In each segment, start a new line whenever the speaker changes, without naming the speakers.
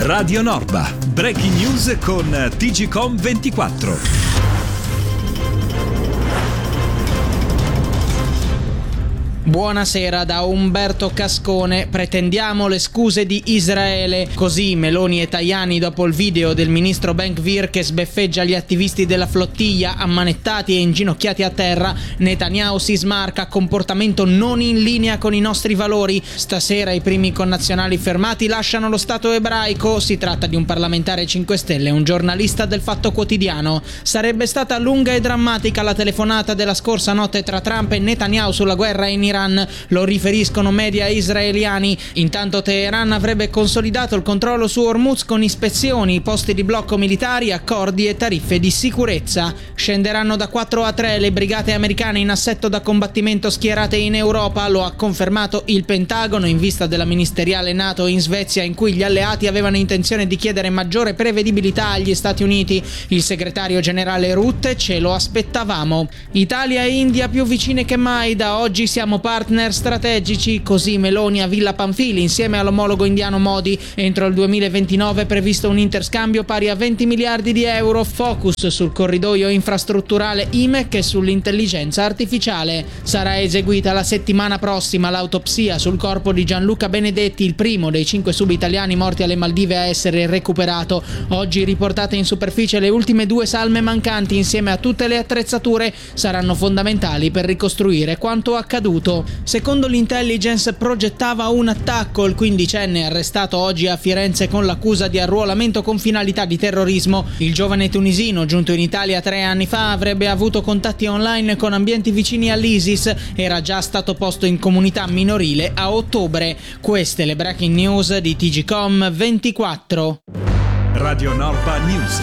Radio Norba, breaking news con TGCom24.
Buonasera da Umberto Cascone. Pretendiamo le scuse di Israele. Così Meloni e Tajani dopo il video del ministro Ben-Gvir che sbeffeggia gli attivisti della flottiglia ammanettati e inginocchiati a terra. Netanyahu si smarca: comportamento non in linea con i nostri valori. Stasera i primi connazionali fermati lasciano lo Stato ebraico. Si tratta di un parlamentare 5 Stelle e un giornalista del Fatto Quotidiano. Sarebbe stata lunga e drammatica la telefonata della scorsa notte tra Trump e Netanyahu sulla guerra in Iran. Lo riferiscono media israeliani. Intanto Teheran avrebbe consolidato il controllo su Hormuz con ispezioni, posti di blocco militari, accordi e tariffe di sicurezza. Scenderanno da 4 a 3 le brigate americane in assetto da combattimento schierate in Europa. Lo ha confermato il Pentagono in vista della ministeriale NATO in Svezia, in cui gli alleati avevano intenzione di chiedere maggiore prevedibilità agli Stati Uniti. Il segretario generale Rutte: ce lo aspettavamo. Italia e India più vicine che mai. Da oggi siamo partner strategici, così Meloni a Villa Pamphili insieme all'omologo indiano Modi. Entro il 2029 è previsto un interscambio pari a 20 miliardi di euro, focus sul corridoio infrastrutturale IMEC e sull'intelligenza artificiale. Sarà eseguita la settimana prossima l'autopsia sul corpo di Gianluca Benedetti, il primo dei 5 sub-italiani morti alle Maldive a essere recuperato. Oggi riportate in superficie le ultime 2 salme mancanti insieme a tutte le attrezzature saranno fondamentali per ricostruire quanto accaduto. Secondo l'intelligence progettava un attacco. Il 15enne arrestato oggi a Firenze con l'accusa di arruolamento con finalità di terrorismo. Il giovane tunisino, giunto in Italia 3 anni fa, avrebbe avuto contatti online con ambienti vicini all'ISIS. Era già stato posto in comunità minorile a ottobre. Queste le breaking news di TGCom24.
Radio Norba News.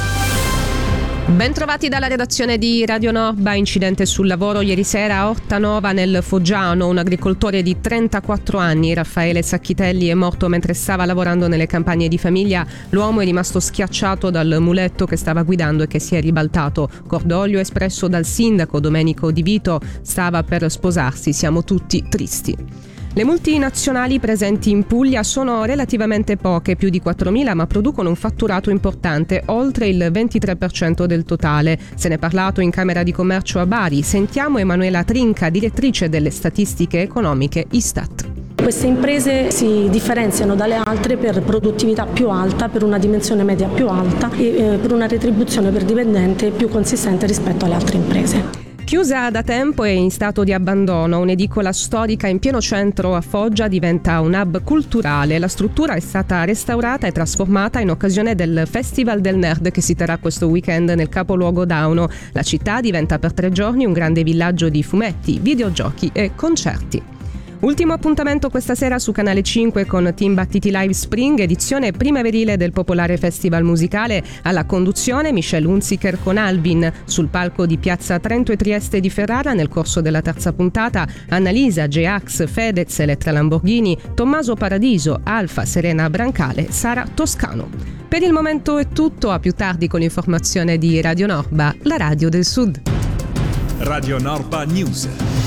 Ben trovati dalla redazione di Radio Norba. Incidente sul lavoro ieri sera a Ortanova nel Foggiano. Un agricoltore di 34 anni, Raffaele Sacchitelli, è morto mentre stava lavorando nelle campagne di famiglia. L'uomo è rimasto schiacciato dal muletto che stava guidando e che si è ribaltato. Cordoglio espresso dal sindaco Domenico Di Vito. Stava per sposarsi. Siamo tutti tristi. Le multinazionali presenti in Puglia sono relativamente poche, più di 4.000, ma producono un fatturato importante, oltre il 23% del totale. Se ne è parlato in Camera di Commercio a Bari. Sentiamo Emanuela Trinca, direttrice delle statistiche economiche Istat.
Queste imprese si differenziano dalle altre per produttività più alta, per una dimensione media più alta e per una retribuzione per dipendente più consistente rispetto alle altre imprese.
Chiusa da tempo e in stato di abbandono, un'edicola storica in pieno centro a Foggia diventa un hub culturale. La struttura è stata restaurata e trasformata in occasione del Festival del Nerd che si terrà questo weekend nel capoluogo Dauno. La città diventa per 3 giorni un grande villaggio di fumetti, videogiochi e concerti. Ultimo appuntamento questa sera su Canale 5 con Team Battiti Live Spring, edizione primaverile del popolare festival musicale. Alla conduzione Michelle Hunziker con Alvin. Sul palco di Piazza Trento e Trieste di Ferrara nel corso della 3ª puntata Annalisa, J-Ax, Fedez, Elettra Lamborghini, Tommaso Paradiso, Alfa, Serena Brancale, Sara Toscano. Per il momento è tutto, a più tardi con l'informazione di Radio Norba, la radio del Sud.
Radio Norba News.